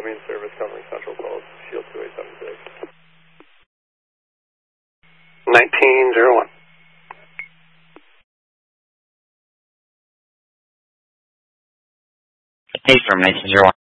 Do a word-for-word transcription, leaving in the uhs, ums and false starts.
Incoming service covering Central Coast, Shield two eight seven six. nineteen zero one. Hey, from nineteen zero one.